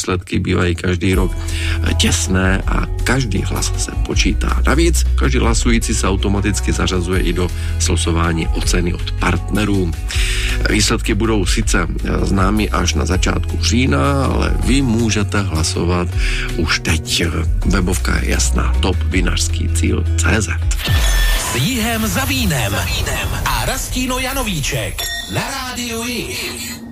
výsledky bývají každý rok těsné a každý hlas se počítá. Navíc každý hlasující se automaticky zařazuje i do slosování oceny od partnerů. Výsledky budou sice známy až na začátku října, ale vy můžete hlasovat už teď. Webovka je jasná, topvinařskýcíl.cz. S Jihem za vínem a Rastíno Janovíček na Rádiu Jih.